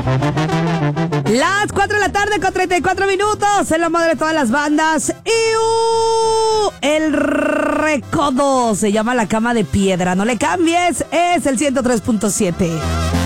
Las 4 de la tarde con 34 minutos. En la madre de todas las bandas. El Recodo. Se llama La Cama de Piedra. No le cambies. Es el 103.7.